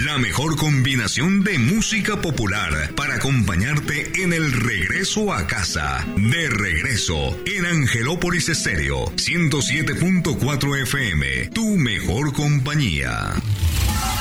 La mejor combinación de música popular para acompañarte en el regreso a casa. De regreso en Angelópolis Estéreo 107.4 FM, tu mejor compañía.